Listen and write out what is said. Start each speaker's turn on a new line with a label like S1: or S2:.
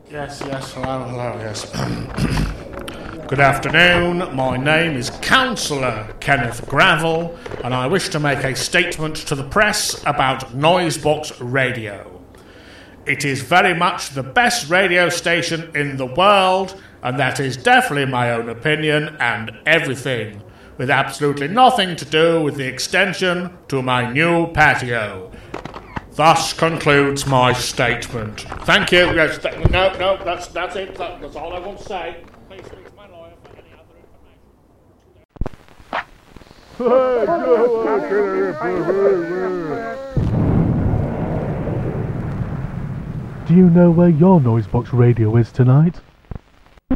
S1: Yes, hello, yes. Good afternoon, my name is Councillor Kenneth Gravel, and I wish to make a statement to the press about Noisebox Radio. It is very much the best radio station in the world, and that is definitely my own opinion and everything, with absolutely nothing to do with the extension to my new patio. Thus concludes my statement. Thank you. Yes, no, that's it. That's all I want to say. Please speak to my lawyer for any other information.
S2: Do you know where your Noisebox Radio is tonight?